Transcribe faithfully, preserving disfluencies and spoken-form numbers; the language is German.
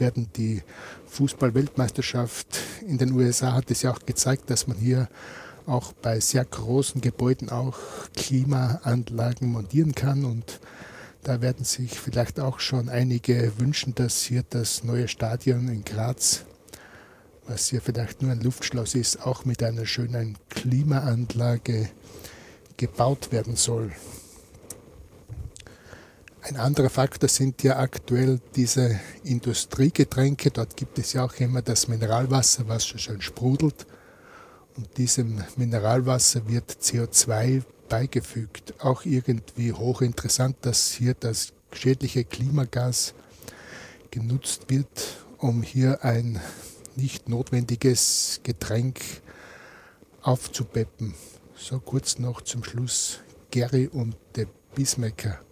werden. Die Fußball-Weltmeisterschaft in den U S A hat es ja auch gezeigt, dass man hier auch bei sehr großen Gebäuden auch Klimaanlagen montieren kann. Und da werden sich vielleicht auch schon einige wünschen, dass hier das neue Stadion in Graz, was hier vielleicht nur ein Luftschloss ist, auch mit einer schönen Klimaanlage gebaut werden soll. Ein anderer Faktor sind ja aktuell diese Industriegetränke. Dort gibt es ja auch immer das Mineralwasser, was schon schön sprudelt. Und diesem Mineralwasser wird C O zwei beigefügt. Auch irgendwie hochinteressant, dass hier das schädliche Klimagas genutzt wird, um hier ein nicht notwendiges Getränk aufzupeppen. So kurz noch zum Schluss Gary und der Peacemaker.